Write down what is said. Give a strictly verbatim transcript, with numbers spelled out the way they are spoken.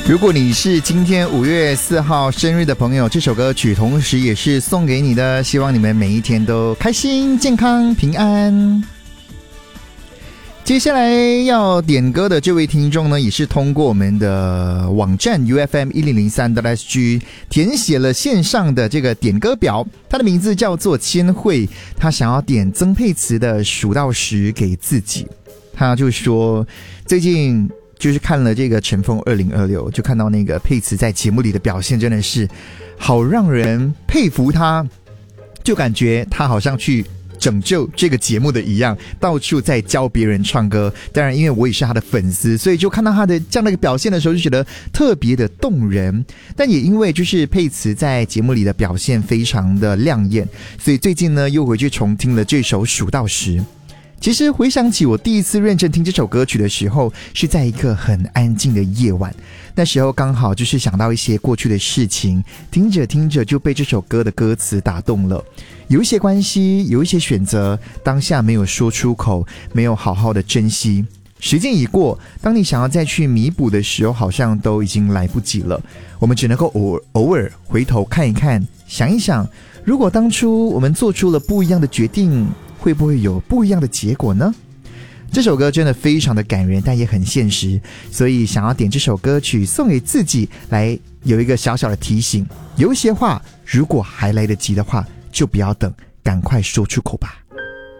如果你是今天五月四号生日的朋友，这首歌曲同时也是送给你的，希望你们每一天都开心、健康、平安。接下来要点歌的这位听众呢，也是通过我们的网站 U F M 一零零三 S G 填写了线上的这个点歌表，他的名字叫做千惠，他想要点曾沛慈的《数到十》给自己。他就说最近就是看了这个乘风二零二六，就看到那个沛慈在节目里的表现真的是好让人佩服他，就感觉他好像去拯救这个节目的一样，到处在教别人唱歌。当然因为我也是他的粉丝，所以就看到他的这样的一个表现的时候就觉得特别的动人。但也因为就是沛慈在节目里的表现非常的亮眼，所以最近呢又回去重听了这首《数到十》。其实回想起我第一次认真听这首歌曲的时候，是在一个很安静的夜晚，那时候刚好就是想到一些过去的事情，听着听着就被这首歌的歌词打动了。有一些关系，有一些选择，当下没有说出口，没有好好的珍惜，时间已过，当你想要再去弥补的时候，好像都已经来不及了。我们只能够偶尔偶尔回头看一看，想一想，如果当初我们做出了不一样的决定，会不会有不一样的结果呢？这首歌真的非常的感人，但也很现实，所以想要点这首歌曲送给自己，来有一个小小的提醒，有一些话如果还来得及的话，就不要等，赶快说出口吧。